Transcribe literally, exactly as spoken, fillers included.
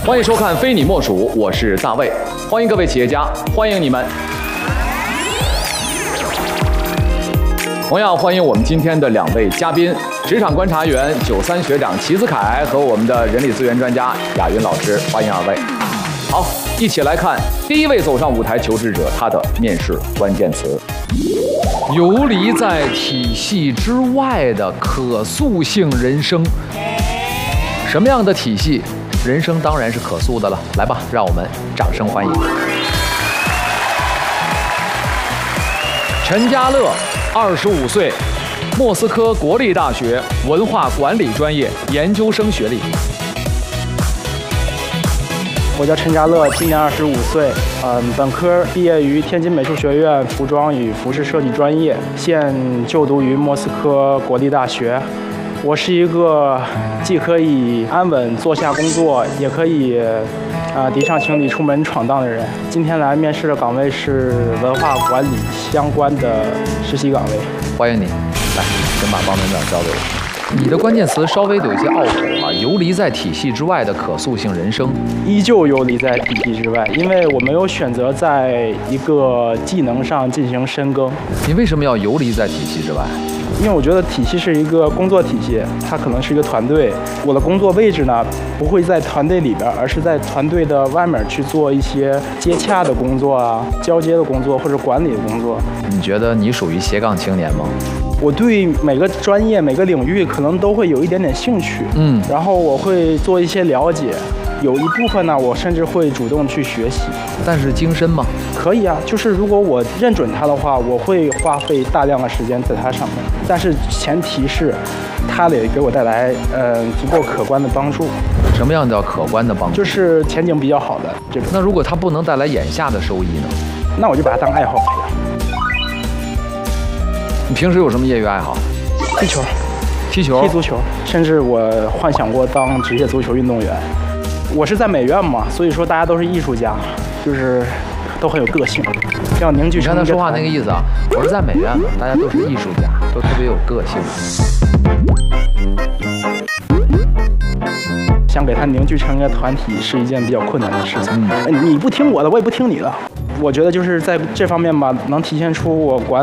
欢迎收看《非你莫属》，我是大卫，欢迎各位企业家，欢迎你们。同样欢迎我们今天的两位嘉宾，职场观察员九三学长齐子凯和我们的人力资源专家亚云老师，欢迎二位。好，一起来看第一位走上舞台求职者他的面试关键词：游离在体系之外的可塑性人生。什么样的体系？人生当然是可塑的了。来吧，让我们掌声欢迎陈家乐，二十五岁，莫斯科国立大学文化管理专业研究生学历。 我叫陈家乐，今年二十五岁，嗯，本科毕业于天津美术学院服装与服饰设计专业，现就读于莫斯科国立大学。我是一个既可以安稳坐下工作，也可以啊提上行李出门闯荡的人。今天来面试的岗位是文化管理相关的实习岗位。 欢迎你，来，先把报名表交给我。你的关键词稍微有一些拗口啊，游离在体系之外的可塑性人生， 依旧游离在体系之外，因为我没有选择在一个技能上进行深耕。 你为什么要游离在体系之外？ 因为我觉得体系是一个工作体系，它可能是一个团队。我的工作位置呢，不会在团队里边，而是在团队的外面去做一些接洽的工作啊、交接的工作或者管理的工作。 你觉得你属于斜杠青年吗？ 我对每个专业、每个领域可能都会有一点点兴趣，嗯，然后我会做一些了解。有一部分呢，我甚至会主动去学习。 但是精深吗？ 可以啊，就是如果我认准它的话，我会花费大量的时间在它上面。但是前提是，它得给我带来呃足够可观的帮助。 什么样叫可观的帮助？ 就是前景比较好的这种。 那如果它不能带来眼下的收益呢？ 那我就把它当爱好培养。 你平时有什么业余爱好？ 踢球， 踢球， 踢足球，甚至我幻想过当职业足球运动员。我是在美院嘛，所以说大家都是艺术家，就是都很有个性，要凝聚成。 你刚才说话那个意思啊，我是在美院嘛，大家都是艺术家，都特别有个性。 想给他凝聚成一个团体是一件比较困难的事情。嗯，你不听我的，我也不听你的。我觉得就是在这方面吧，能体现出我管